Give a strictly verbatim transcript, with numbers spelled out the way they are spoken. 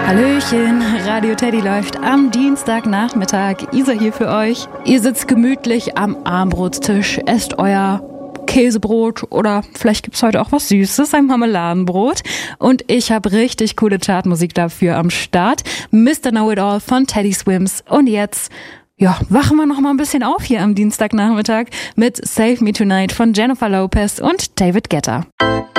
Hallöchen, Radio Teddy läuft am Dienstagnachmittag. Isa hier für euch. Ihr sitzt gemütlich am Armbrotstisch, esst euer Käsebrot oder vielleicht gibt's heute auch was Süßes, ein Marmeladenbrot. Und ich habe richtig coole Chartmusik dafür am Start. Mister Know-It-All von Teddy Swims. Und jetzt, ja, wachen wir noch mal ein bisschen auf hier am Dienstagnachmittag mit Save Me Tonight von Jennifer Lopez und David Guetta.